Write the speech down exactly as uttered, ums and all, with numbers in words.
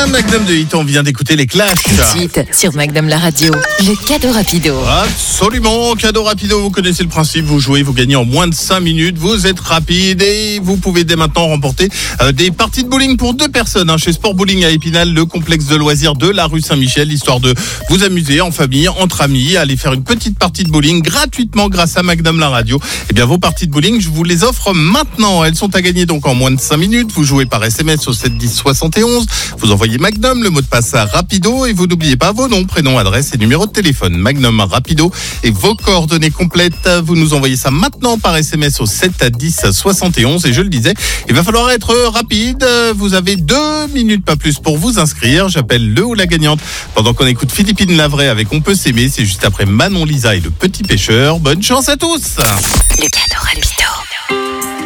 Magnum de Hit, on vient d'écouter les Clash. Tout de suite, sur Magnum la radio, le cadeau rapido. Absolument, cadeau rapido, vous connaissez le principe, vous jouez, vous gagnez en moins de cinq minutes, vous êtes rapide et vous pouvez dès maintenant remporter euh, des parties de bowling pour deux personnes hein, chez Sport Bowling à Épinal, le complexe de loisirs de la rue Saint-Michel, histoire de vous amuser en famille, entre amis, aller faire une petite partie de bowling gratuitement grâce à Magnum la radio. Eh bien, vos parties de bowling, je vous les offre maintenant. Elles sont à gagner donc en moins de cinq minutes. Vous jouez par S M S au sept dix soixante et onze. Vous envoyez Magnum, le mot de passe à Rapido et vous n'oubliez pas vos noms, prénoms, adresse et numéro de téléphone. Magnum Rapido et vos coordonnées complètes. Vous nous envoyez ça maintenant par S M S au sept dix soixante et onze. Et je le disais, il va falloir être rapide. Vous avez deux minutes, pas plus, pour vous inscrire. J'appelle le ou la gagnante pendant qu'on écoute Philippine Lavray avec On peut s'aimer. C'est juste après Manon Lisa et le petit pêcheur. Bonne chance à tous. Le cadeau rapido.